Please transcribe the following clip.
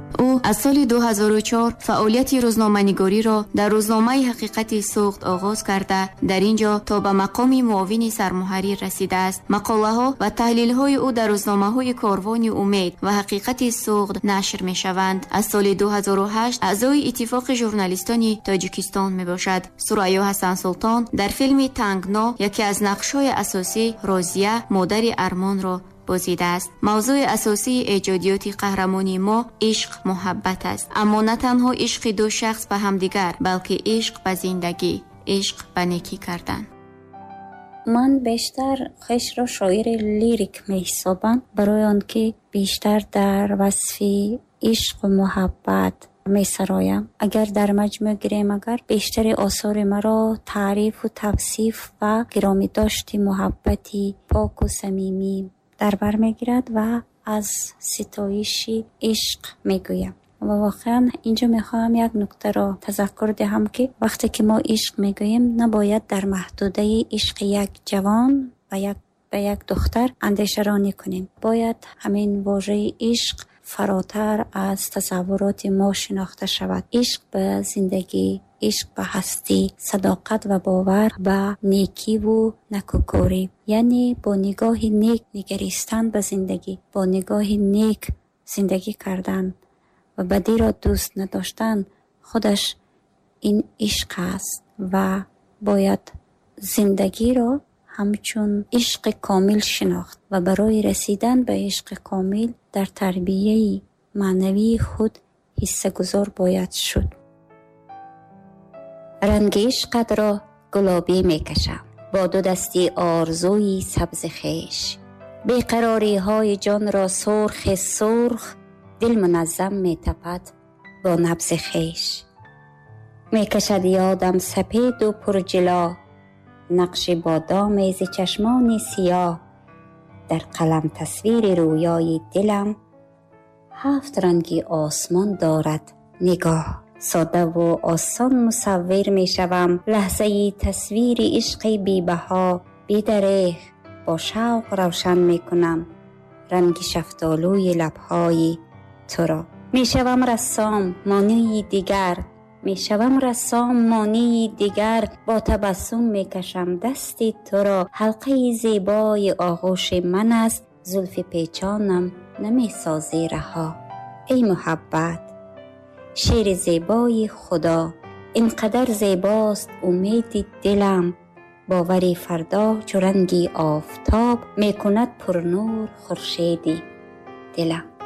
او از سال 2004 فعالیت روزنامه‌نگاری را در روزنامه حقیقت سوخت آغاز کرده در اینجا تا به مقام معاون سرمحرر رسیده است. مقاله‌ها و تحلیل‌های او در روزنامه‌های کاروان امید و حقیقت سوخت نشر می‌شوند. از سال 2008 اعضای اتفاق ژورنالیستان تاجیکستان میباشد. ثریا حسن سلطان در فیلم تنگنا یکی از نقش‌های اساسی رازیه مادر ارمان را بازیده است. موضوع اساسی ایجادیات قهرمانی ما عشق محبت است، اما نه تنها عشق دو شخص به همدیگر، بلکه عشق به زندگی، عشق به نیکی کردن. من بیشتر خودش را شاعر لیریک می حسابم، برای آنکه بیشتر در وصف عشق و محبت می سرایم. اگر در مجموع گریم، اگر بیشتر آثار مرا تعریف و توصیف و گرامی داشتی محبتی پاک و صمیمی در بر میگیرد و از ستایش عشق میگویم. و واقعا اینجا میخوام یک نکته را تذکر دهم که وقتی که ما عشق میگوییم نباید در محدوده عشق یک جوان و یک دختر اندیشه رانی کنیم. باید همین واژه عشق فراتر از تصورات ما شناخته شود. عشق به زندگی، عشق به هستی، صداقت و باور به نیکی و نکوکاری، یعنی با نگاه نیک نگریستن به زندگی، با نگاه نیک زندگی کردن و بدی را دوست نداشتن خودش این عشق است و باید زندگی را همچون عشق کامل شناخت و برای رسیدن به عشق کامل در تربیه معنوی خود حصه گذار باید شد. رنگ عشقت را گلابی می کشم با دو دستی آرزوی سبز خیش، بیقراری های جان را سرخ سرخ دل منظم می تپد با نبض خیش. می کشد یادم سپید و پرجلا نقش بادام ز چشمان سیاه، در قلم تصویر رویای دلم 7 رنگی آسمان دارد نگاه. ساده و آسان مصور می شوم لحظه تصویر عشق بی بها، بی دریغ با شوق روشن می کنم رنگ شفتالوی لبهای تو را. می شوم رسام مانی دیگر، می شوم رسام مانی دیگر، با تبسم می کشم دستی تو را. حلقه زیبای آغوش من است، زلف پیچانم نمی سازی رها. ای محبت شعر زیبای خدا، اینقدر زیباست امید دلم، باوری فردا چو رنگی آفتاب می کند پر نور خورشیدی دلم.